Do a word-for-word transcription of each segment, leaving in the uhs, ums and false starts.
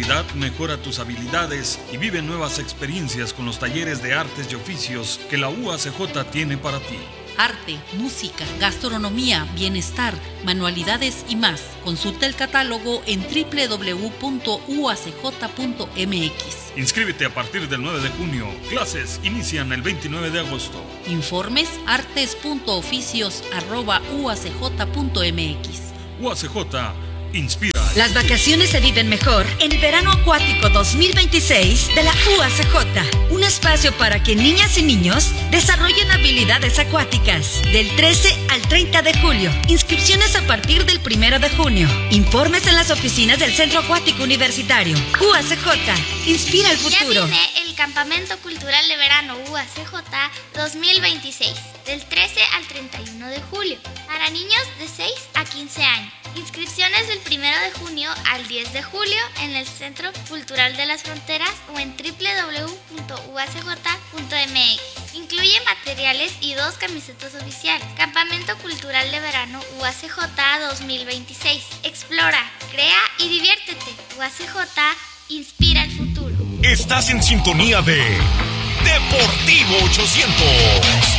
creatividad, mejora tus habilidades y vive nuevas experiencias con los talleres de artes y oficios que la U A C J tiene para ti. Arte, música, gastronomía, bienestar, manualidades y más. Consulta el catálogo en doble u doble u doble u punto u a c j punto m x. Inscríbete a partir del nueve de junio. Clases inician el veintinueve de agosto. Informes artes punto oficios arroba u a c j punto m x. U A C J inspira. Las vacaciones se viven mejor en el Verano Acuático dos mil veintiséis de la U A C J. Un espacio para que niñas y niños desarrollen habilidades acuáticas. Del trece al treinta de julio. Inscripciones a partir del primero de junio. Informes en las oficinas del Centro Acuático Universitario. U A C J. Inspira el futuro. Ya viene el Campamento Cultural de Verano U A C J dos mil veintiséis. Del trece al treinta y uno de julio. Para niños de seis a quince años. Inscripciones del primero de junio al diez de julio en el Centro Cultural de las Fronteras o en doble u doble u doble u punto u a c j punto m x. Incluye materiales y dos camisetas oficiales. Campamento Cultural de Verano U A C J dos mil veintiséis. Explora, crea y diviértete. U A C J inspira el futuro. Estás en sintonía de Deportivo ochocientos.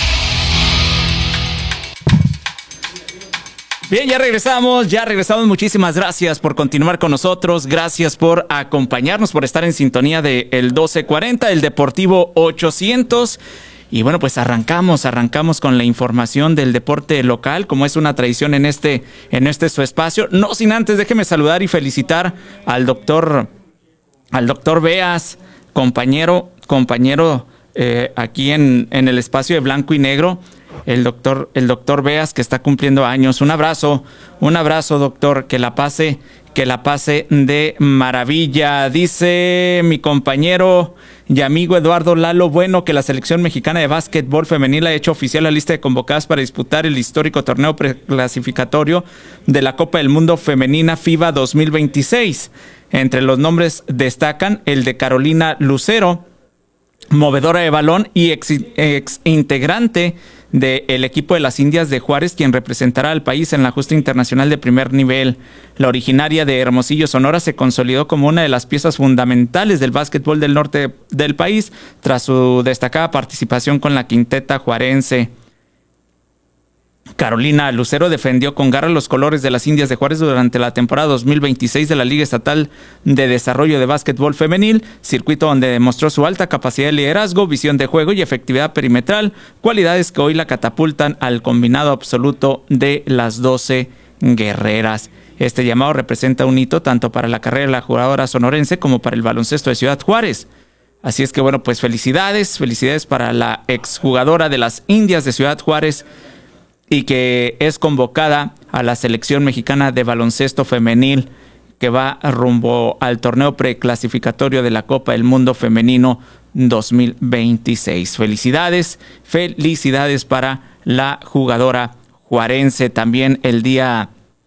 Bien, ya regresamos, ya regresamos. Muchísimas gracias por continuar con nosotros. Gracias por acompañarnos, por estar en sintonía de el doce cuarenta, el Deportivo ochocientos. Y bueno, pues arrancamos, arrancamos con la información del deporte local, como es una tradición en este, en este su espacio. No sin antes, déjeme saludar y felicitar al doctor, al doctor Beas, compañero, compañero eh, aquí en, en el espacio de Blanco y Negro. El doctor, el doctor Beas, que está cumpliendo años. Un abrazo, un abrazo, doctor, que la pase, que la pase de maravilla. Dice mi compañero y amigo Eduardo Lalo Bueno que la selección mexicana de básquetbol femenil ha hecho oficial la lista de convocadas para disputar el histórico torneo preclasificatorio de la Copa del Mundo Femenina FIBA dos mil veintiséis. Entre los nombres destacan el de Carolina Lucero, movedora de balón y ex, ex integrante del equipo de las Indias de Juárez, quien representará al país en la justa internacional de primer nivel. La originaria de Hermosillo, Sonora, se consolidó como una de las piezas fundamentales del básquetbol del norte del país tras su destacada participación con la quinteta juarense. Carolina Lucero defendió con garra los colores de las Indias de Juárez durante la temporada dos mil veintiséis de la Liga Estatal de Desarrollo de Básquetbol Femenil, circuito donde demostró su alta capacidad de liderazgo, visión de juego y efectividad perimetral, cualidades que hoy la catapultan al combinado absoluto de las doce guerreras. Este llamado representa un hito tanto para la carrera de la jugadora sonorense como para el baloncesto de Ciudad Juárez. Así es que bueno, pues felicidades, felicidades para la exjugadora de las Indias de Ciudad Juárez, y que es convocada a la selección mexicana de baloncesto femenil que va rumbo al torneo preclasificatorio de la Copa del Mundo Femenino dos mil veintiséis. Felicidades, felicidades para la jugadora juarense. También el día,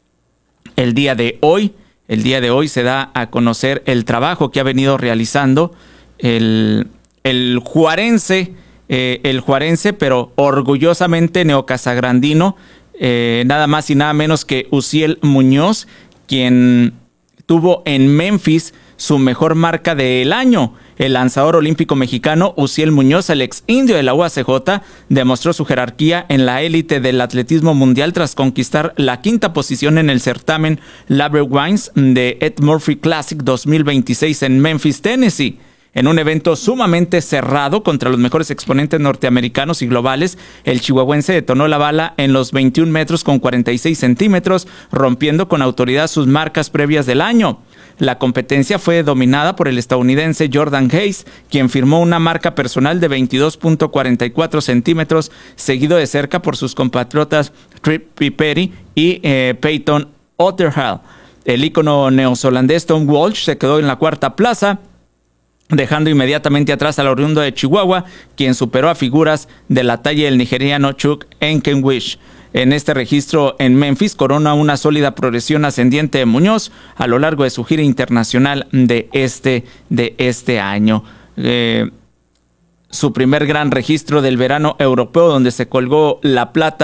el día de hoy, el día de hoy se da a conocer el trabajo que ha venido realizando el, el juarense, Eh, el juarense, pero orgullosamente neocasagrandino, eh, nada más y nada menos que Uziel Muñoz, quien tuvo en Memphis su mejor marca del año. El lanzador olímpico mexicano Uziel Muñoz, el ex indio de la U A C J, demostró su jerarquía en la élite del atletismo mundial tras conquistar la quinta posición en el certamen Labor Wines de Ed Murphy Classic dos mil veintiséis en Memphis, Tennessee. En un evento sumamente cerrado contra los mejores exponentes norteamericanos y globales, el chihuahuense detonó la bala en los veintiún metros con cuarenta y seis centímetros, rompiendo con autoridad sus marcas previas del año. La competencia fue dominada por el estadounidense Jordan Hayes, quien firmó una marca personal de veintidós punto cuarenta y cuatro centímetros, seguido de cerca por sus compatriotas Trip Piperi y eh, Peyton Otterhall. El ícono neozelandés Tom Walsh se quedó en la cuarta plaza, dejando inmediatamente atrás al oriundo de Chihuahua, quien superó a figuras de la talla del nigeriano Chuck Enkenwish. En este registro en Memphis corona una sólida progresión ascendiente de Muñoz a lo largo de su gira internacional de este, de este año. Eh, su primer gran registro del verano europeo, donde se colgó la plata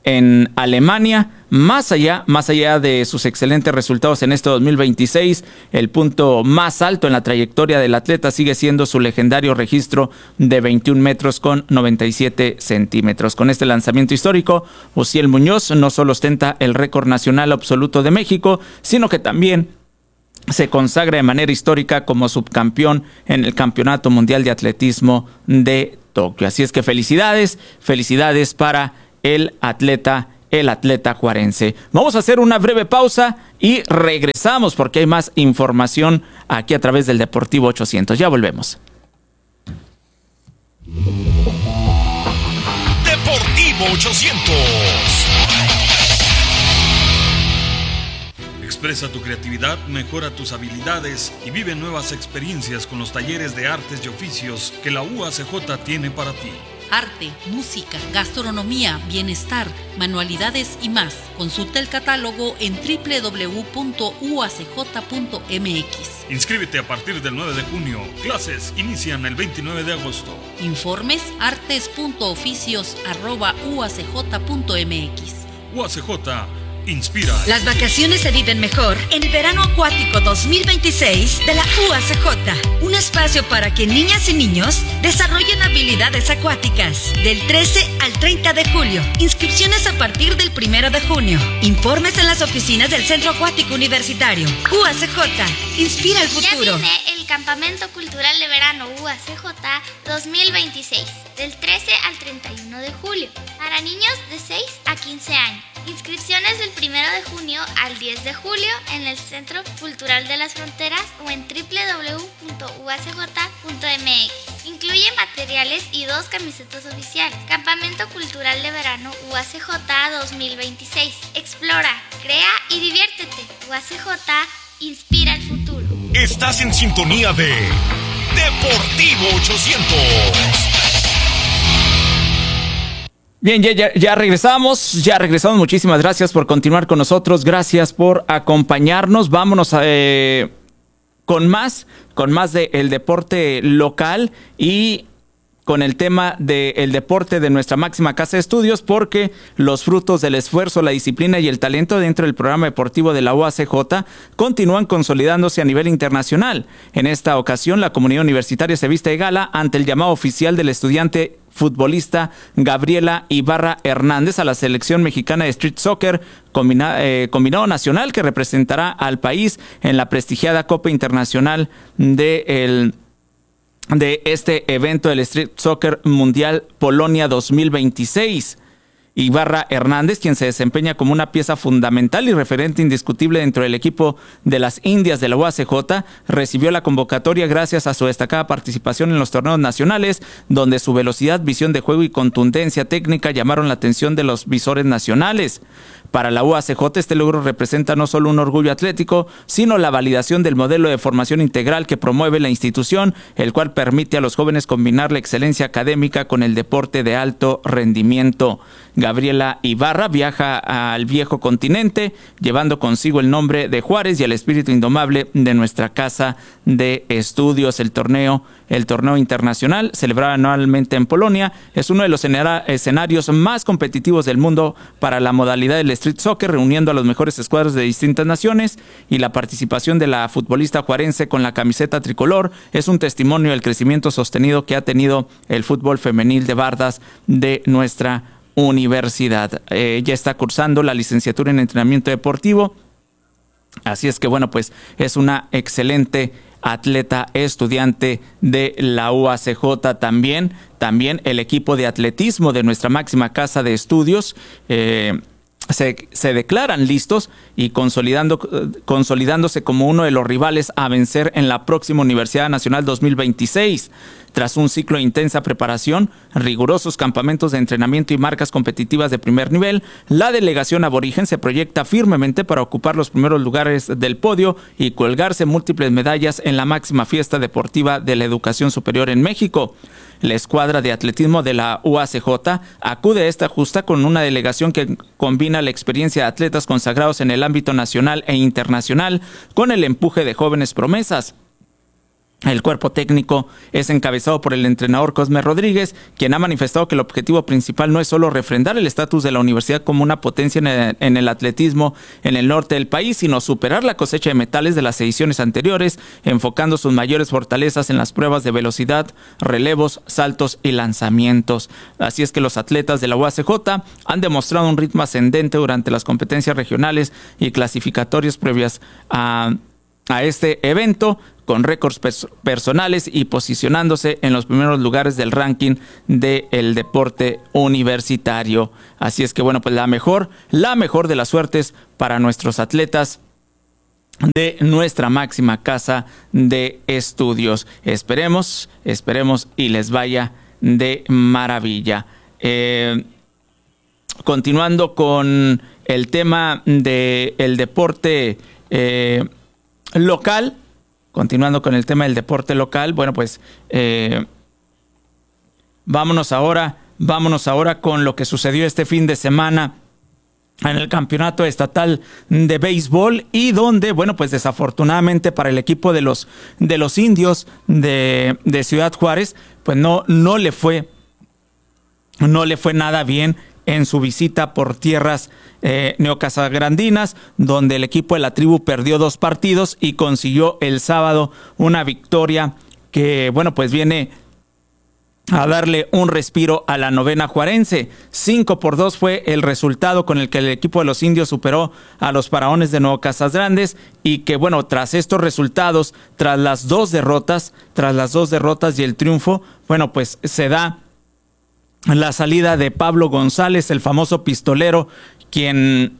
en Alemania. Más allá, más allá de sus excelentes resultados en este dos mil veintiséis, el punto más alto en la trayectoria del atleta sigue siendo su legendario registro de veintiún metros con noventa y siete centímetros. Con este lanzamiento histórico, Uziel Muñoz no solo ostenta el récord nacional absoluto de México, sino que también se consagra de manera histórica como subcampeón en el Campeonato Mundial de Atletismo de Tokio. Así es que felicidades, felicidades para el atleta el atleta juarense. Vamos a hacer una breve pausa y regresamos porque hay más información aquí a través del Deportivo ochocientos. Ya volvemos. Deportivo ochocientos. Expresa tu creatividad, mejora tus habilidades y vive nuevas experiencias con los talleres de artes y oficios que la U A C J tiene para ti. Arte, música, gastronomía, bienestar, manualidades y más. Consulta el catálogo en doble u doble u doble u punto u a c j punto m x. Inscríbete a partir del nueve de junio. Clases inician el veintinueve de agosto. Informes artes punto oficios arroba u a c j punto m x. U A C J inspira. Las vacaciones se viven mejor en el Verano Acuático dos mil veintiséis de la U A C J. Un espacio para que niñas y niños desarrollen habilidades acuáticas. Del trece al treinta de julio. Inscripciones a partir del primero de junio. Informes en las oficinas del Centro Acuático Universitario. U A C J. Inspira el futuro. Ya viene el Campamento Cultural de Verano U A C J dos mil veintiséis. Del trece al treinta y uno de julio. Para niños de seis a quince años. Inscripciones del primero de junio al diez de julio en el Centro Cultural de las Fronteras o en doble u doble u doble u punto u a c j punto m x. Incluye materiales y dos camisetas oficiales. Campamento Cultural de Verano U A C J dos mil veintiséis. Explora, crea y diviértete. U A C J inspira el futuro. Estás en sintonía de Deportivo ochocientos. Bien, ya, ya, ya regresamos, ya regresamos. Muchísimas gracias por continuar con nosotros. Gracias por acompañarnos. Vámonos a, eh, con más, con más del deporte local y con el tema del deporte de nuestra máxima casa de estudios, porque los frutos del esfuerzo, la disciplina y el talento dentro del programa deportivo de la U A C J continúan consolidándose a nivel internacional. En esta ocasión, la comunidad universitaria se viste de gala ante el llamado oficial del estudiante futbolista Gabriela Ibarra Hernández a la selección mexicana de street soccer combina, eh, combinado nacional que representará al país en la prestigiada Copa Internacional de el de este evento del Street Soccer Mundial Polonia dos mil veintiséis. Ibarra Hernández, quien se desempeña como una pieza fundamental y referente indiscutible dentro del equipo de las Indias de la U A C J, recibió la convocatoria gracias a su destacada participación en los torneos nacionales, donde su velocidad, visión de juego y contundencia técnica llamaron la atención de los visores nacionales. Para la U A C J, este logro representa no solo un orgullo atlético, sino la validación del modelo de formación integral que promueve la institución, el cual permite a los jóvenes combinar la excelencia académica con el deporte de alto rendimiento. Gabriela Ibarra viaja al viejo continente, llevando consigo el nombre de Juárez y el espíritu indomable de nuestra casa de estudios. El torneo, el torneo internacional, celebrado anualmente en Polonia, es uno de los escenarios más competitivos del mundo para la modalidad del street soccer, reuniendo a los mejores escuadras de distintas naciones, y la participación de la futbolista juarense con la camiseta tricolor es un testimonio del crecimiento sostenido que ha tenido el fútbol femenil de bardas de nuestra universidad. Eh, ya está cursando la licenciatura en entrenamiento deportivo, así es que bueno, pues es una excelente atleta, estudiante de la U A C J. También, también el equipo de atletismo de nuestra máxima casa de estudios eh, Se, se declaran listos y consolidando, consolidándose como uno de los rivales a vencer en la próxima Universidad Nacional dos mil veintiséis. Tras un ciclo de intensa preparación, rigurosos campamentos de entrenamiento y marcas competitivas de primer nivel, la delegación aborigen se proyecta firmemente para ocupar los primeros lugares del podio y colgarse múltiples medallas en la máxima fiesta deportiva de la educación superior en México. La escuadra de atletismo de la U A C J acude a esta justa con una delegación que combina la experiencia de atletas consagrados en el ámbito nacional e internacional con el empuje de jóvenes promesas. El cuerpo técnico es encabezado por el entrenador Cosme Rodríguez, quien ha manifestado que el objetivo principal no es solo refrendar el estatus de la universidad como una potencia en el, en el atletismo en el norte del país, sino superar la cosecha de metales de las ediciones anteriores, enfocando sus mayores fortalezas en las pruebas de velocidad, relevos, saltos y lanzamientos. Así es que los atletas de la U A C J han demostrado un ritmo ascendente durante las competencias regionales y clasificatorias previas a, a este evento, con récords pers- personales y posicionándose en los primeros lugares del ranking del deporte universitario. Así es que bueno, pues la mejor, la mejor de las suertes para nuestros atletas de nuestra máxima casa de estudios. Esperemos, esperemos y les vaya de maravilla. Eh, continuando con el tema del deporte eh, local, Continuando con el tema del deporte local, bueno, pues eh, vámonos ahora, vámonos ahora con lo que sucedió este fin de semana en el campeonato estatal de béisbol, y donde, bueno, pues desafortunadamente para el equipo de los de los indios de, de Ciudad Juárez, pues no, no le fue, no le fue nada bien en su visita por tierras eh, neocasagrandinas, donde el equipo de la tribu perdió dos partidos y consiguió el sábado una victoria que, bueno, pues viene a darle un respiro a la novena juarense. Cinco por dos fue el resultado con el que el equipo de los indios superó a los faraones de Nuevo Casas Grandes, y que, bueno, tras estos resultados, tras las dos derrotas, tras las dos derrotas y el triunfo, bueno, pues se da la salida de Pablo González, el famoso pistolero, quien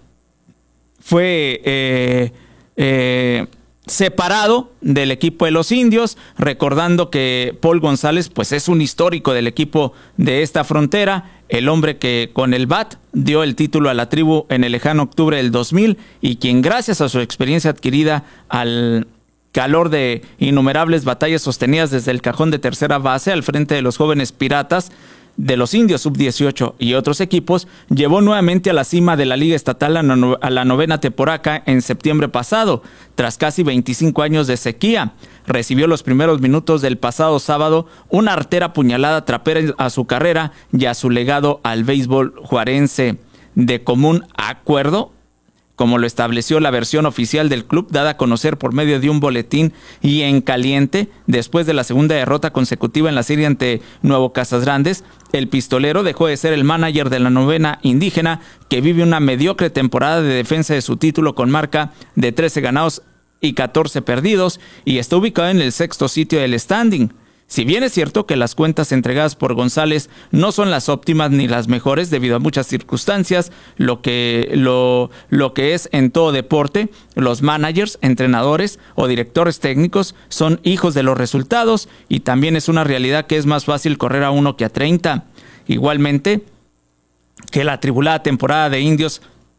fue eh, eh, separado del equipo de los indios, recordando que Paul González pues es un histórico del equipo de esta frontera, el hombre que con el bat dio el título a la tribu en el lejano octubre del dos mil, y quien, gracias a su experiencia adquirida al calor de innumerables batallas sostenidas desde el cajón de tercera base al frente de los jóvenes piratas de los indios sub dieciocho y otros equipos, llevó nuevamente a la cima de la Liga Estatal a, no, a la novena temporada en septiembre pasado, tras casi veinticinco años de sequía. Recibió los primeros minutos del pasado sábado una artera puñalada trapera a su carrera y a su legado al béisbol juarense. De común acuerdo, como lo estableció la versión oficial del club, dada a conocer por medio de un boletín y en caliente, después de la segunda derrota consecutiva en la serie ante Nuevo Casas Grandes, el pistolero dejó de ser el manager de la novena indígena, que vive una mediocre temporada de defensa de su título con marca de trece ganados y catorce perdidos, y está ubicado en el sexto sitio del standing. Si bien es cierto que las cuentas entregadas por González no son las óptimas ni las mejores debido a muchas circunstancias, lo que, lo, lo que es en todo deporte, los managers, entrenadores o directores técnicos son hijos de los resultados, y también es una realidad que es más fácil correr a uno que a treinta. Igualmente, que la atribulada temporada de indios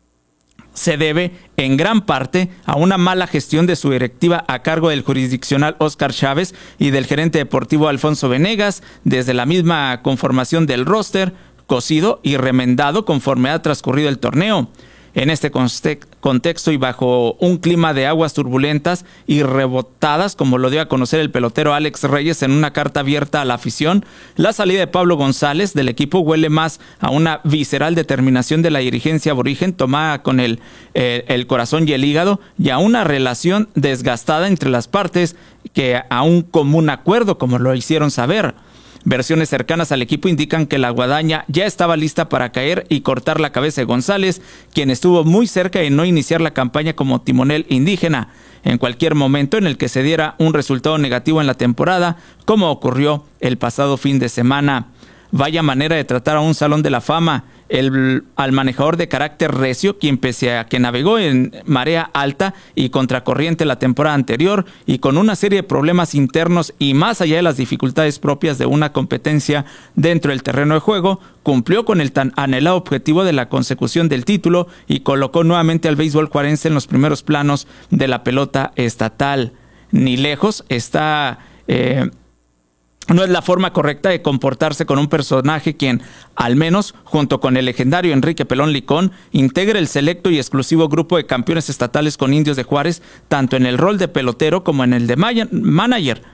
se debe en gran parte a una mala gestión de su directiva a cargo del jurisdiccional Óscar Chávez y del gerente deportivo Alfonso Venegas, desde la misma conformación del roster, cosido y remendado conforme ha transcurrido el torneo. En este contexto y bajo un clima de aguas turbulentas y rebotadas, como lo dio a conocer el pelotero Alex Reyes en una carta abierta a la afición, la salida de Pablo González del equipo huele más a una visceral determinación de la dirigencia aborigen tomada con el, eh, el corazón y el hígado, y a una relación desgastada entre las partes que a un común acuerdo, como lo hicieron saber. Versiones cercanas al equipo indican que la guadaña ya estaba lista para caer y cortar la cabeza de González, quien estuvo muy cerca de no iniciar la campaña como timonel indígena en cualquier momento en el que se diera un resultado negativo en la temporada, como ocurrió el pasado fin de semana. Vaya manera de tratar a un salón de la fama. El, al manejador de carácter recio, quien pese a que navegó en marea alta y contracorriente la temporada anterior, y con una serie de problemas internos y más allá de las dificultades propias de una competencia dentro del terreno de juego, cumplió con el tan anhelado objetivo de la consecución del título y colocó nuevamente al béisbol juarense en los primeros planos de la pelota estatal. Ni lejos está... Eh, No es la forma correcta de comportarse con un personaje quien, al menos junto con el legendario Enrique Pelón Licón, integra el selecto y exclusivo grupo de campeones estatales con Indios de Juárez, tanto en el rol de pelotero como en el de manager.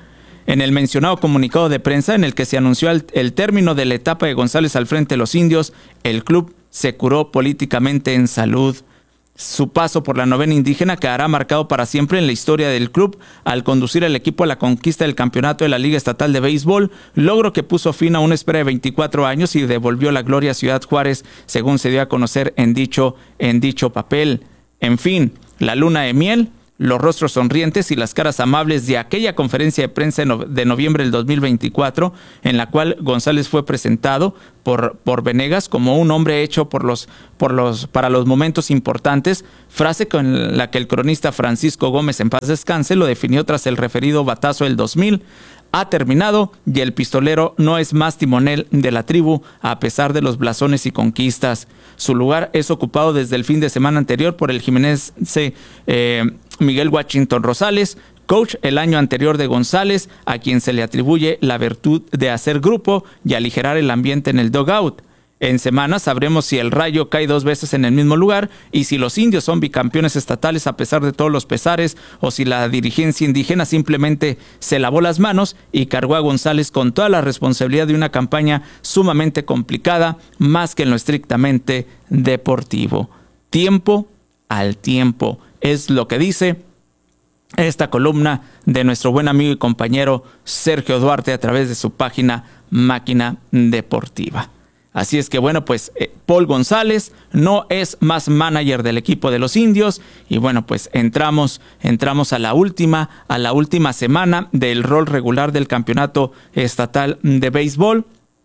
En el mencionado comunicado de prensa en el que se anunció el, el término de la etapa de González al frente de los indios, el club se curó políticamente en salud. Su paso por la novena indígena quedará marcado para siempre en la historia del club al conducir al equipo a la conquista del campeonato de la Liga Estatal de Béisbol, logro que puso fin a una espera de veinticuatro años y devolvió la gloria a Ciudad Juárez, según se dio a conocer en dicho, en dicho papel. En fin, la luna de miel, los rostros sonrientes y las caras amables de aquella conferencia de prensa de noviembre del dos mil veinticuatro, en la cual González fue presentado por, por Venegas como un hombre hecho por los, por los, para los momentos importantes, frase con la que el cronista Francisco Gómez, en paz descanse, lo definió tras el referido batazo del dos mil. Ha terminado y el pistolero no es más timonel de la tribu a pesar de los blasones y conquistas. Su lugar es ocupado desde el fin de semana anterior por el jimenense eh, Miguel Washington Rosales, coach el año anterior de González, a quien se le atribuye la virtud de hacer grupo y aligerar el ambiente en el dugout. En semanas sabremos si el Rayo cae dos veces en el mismo lugar y si los indios son bicampeones estatales a pesar de todos los pesares, o si la dirigencia indígena simplemente se lavó las manos y cargó a González con toda la responsabilidad de una campaña sumamente complicada, más que en lo estrictamente deportivo. Tiempo al tiempo es lo que dice esta columna de nuestro buen amigo y compañero Sergio Duarte a través de su página Máquina Deportiva. Así es que bueno, pues eh, Paul González no es más manager del equipo de los indios y bueno, pues entramos, entramos a la última, a la última semana del rol regular del campeonato estatal de béisbol.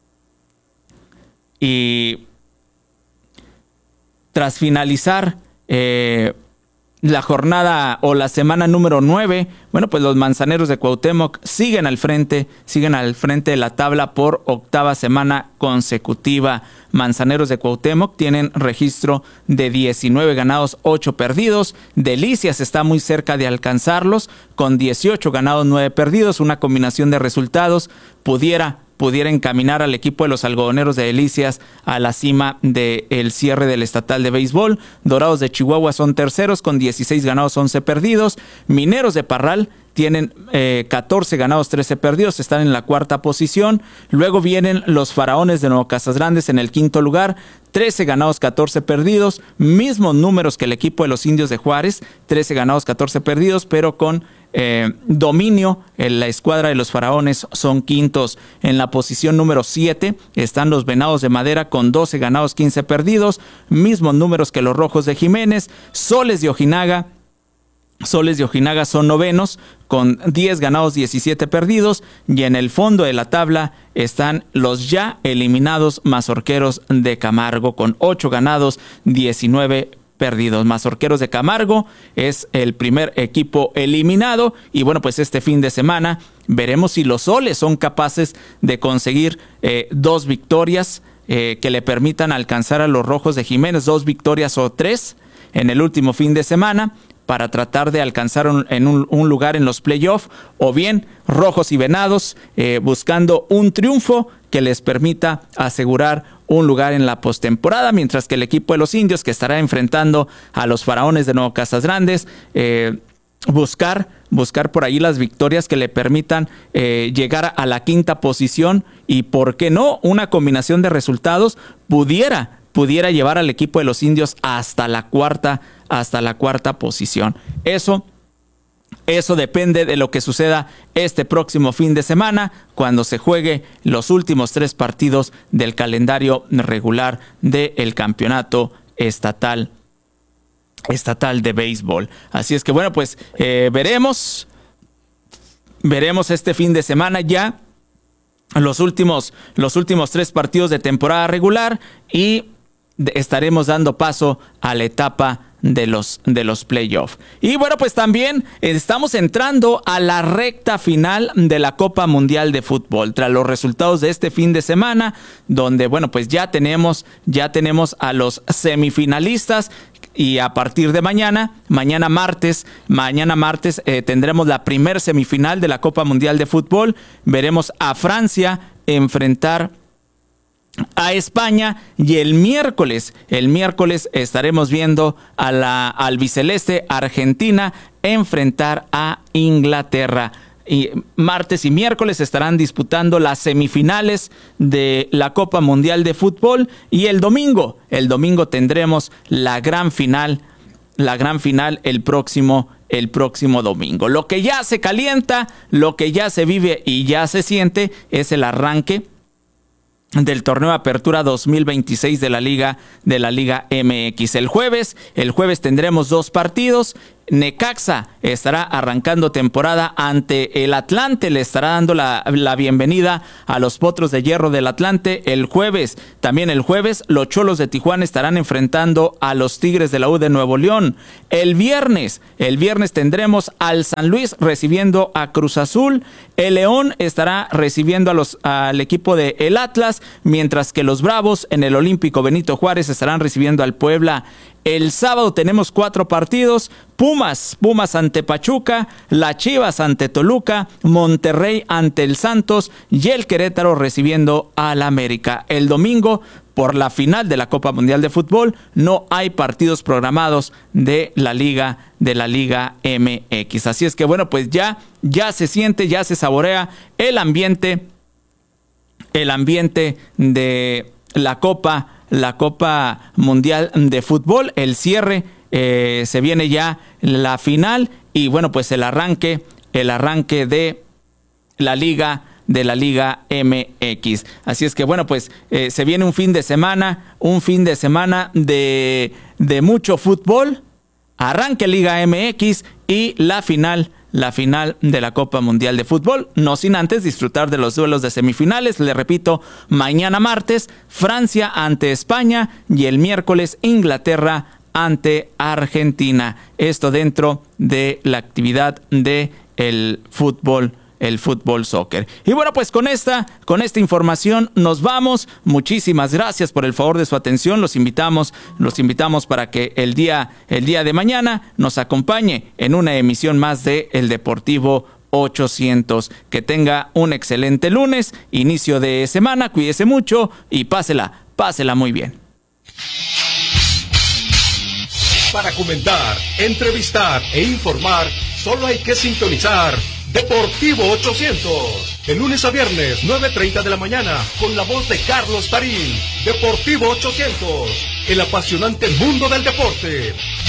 Y tras finalizar eh, la jornada o la semana número nueve, bueno, pues los Manzaneros de Cuauhtémoc siguen al frente, siguen al frente de la tabla por octava semana consecutiva. Manzaneros de Cuauhtémoc tienen registro de diecinueve ganados, ocho perdidos. Delicias está muy cerca de alcanzarlos con dieciocho ganados, nueve perdidos. Una combinación de resultados pudiera pudiera encaminar al equipo de los algodoneros de Delicias a la cima del cierre del estatal de béisbol. Dorados de Chihuahua son terceros con dieciséis ganados, once perdidos. Mineros de Parral tienen eh, catorce ganados, trece perdidos, están en la cuarta posición. Luego vienen los Faraones de Nuevo Casas Grandes en el quinto lugar, trece ganados, catorce perdidos, mismos números que el equipo de los Indios de Juárez, trece ganados, catorce perdidos, pero con eh, dominio en la escuadra de los Faraones son quintos. En la posición número siete están los Venados de Madera con doce ganados, quince perdidos, mismos números que los Rojos de Jiménez. Soles de Ojinaga Soles de Ojinaga son novenos con diez ganados, diecisiete perdidos, y en el fondo de la tabla están los ya eliminados Mazorqueros de Camargo con ocho ganados, diecinueve perdidos. Mazorqueros de Camargo es el primer equipo eliminado y bueno, pues este fin de semana veremos si los Soles son capaces de conseguir eh, dos victorias eh, que le permitan alcanzar a los Rojos de Jiménez, dos victorias o tres en el último fin de semana, para tratar de alcanzar un, en un, un lugar en los playoffs, o bien Rojos y Venados eh, buscando un triunfo que les permita asegurar un lugar en la postemporada, mientras que el equipo de los Indios, que estará enfrentando a los Faraones de Nuevo Casas Grandes, eh, buscar, buscar por ahí las victorias que le permitan eh, llegar a la quinta posición y, ¿por qué no?, una combinación de resultados pudiera pudiera llevar al equipo de los Indios hasta la cuarta, hasta la cuarta posición. Eso, eso depende de lo que suceda este próximo fin de semana, cuando se juegue los últimos tres partidos del calendario regular del campeonato estatal, estatal de béisbol. Así es que bueno, pues eh, veremos, veremos este fin de semana ya los últimos, los últimos tres partidos de temporada regular y estaremos dando paso a la etapa de los, de los playoffs. Y bueno, pues también estamos entrando a la recta final de la Copa Mundial de Fútbol, tras los resultados de este fin de semana, donde bueno, pues ya tenemos, ya tenemos a los semifinalistas. Y a partir de mañana, mañana martes, mañana martes eh, tendremos la primer semifinal de la Copa Mundial de Fútbol. Veremos a Francia enfrentar a España y el miércoles, el miércoles estaremos viendo a la albiceleste Argentina enfrentar a Inglaterra. y martes y miércoles estarán disputando las semifinales de la Copa Mundial de Fútbol, y el domingo, el domingo tendremos la gran final, la gran final el próximo el próximo domingo. Lo que ya se calienta, lo que ya se vive y ya se siente es el arranque del torneo Apertura dos mil veintiséis de la Liga de la Liga M X. El jueves, el jueves tendremos dos partidos. Necaxa estará arrancando temporada ante el Atlante, le estará dando la, la bienvenida a los Potros de Hierro del Atlante el jueves. También el jueves los Cholos de Tijuana estarán enfrentando a los Tigres de la U de Nuevo León. El viernes, el viernes tendremos al San Luis recibiendo a Cruz Azul. El León estará recibiendo a los, al equipo de el Atlas, mientras que los Bravos en el Olímpico Benito Juárez estarán recibiendo al Puebla. El sábado tenemos cuatro partidos: Pumas, Pumas ante Pachuca, las Chivas ante Toluca, Monterrey ante el Santos y el Querétaro recibiendo al América. El domingo, por la final de la Copa Mundial de Fútbol, no hay partidos programados de la Liga de la Liga M X. Así es que bueno, pues ya, ya se siente, ya se saborea el ambiente, el ambiente de la Copa la Copa Mundial de Fútbol. El cierre, eh, se viene ya la final y bueno, pues el arranque, el arranque de la Liga de la Liga M X. Así es que bueno, pues eh, se viene un fin de semana, un fin de semana de, de mucho fútbol. Arranque Liga M X y la final la final de la Copa Mundial de Fútbol, no sin antes disfrutar de los duelos de semifinales. Le repito, mañana martes, Francia ante España y el miércoles Inglaterra ante Argentina. Esto dentro de la actividad de el fútbol el fútbol soccer. Y bueno, pues con esta, con esta información nos vamos. Muchísimas gracias por el favor de su atención. Los invitamos, los invitamos para que el día, el día de mañana nos acompañe en una emisión más de El Deportivo ochocientos. Que tenga un excelente lunes, inicio de semana, cuídese mucho y pásela, pásela muy bien. Para comentar, entrevistar e informar, solo hay que sintonizar Deportivo ochocientos, de lunes a viernes, nueve treinta de la mañana, con la voz de Carlos Tarín. Deportivo ochocientos, el apasionante mundo del deporte.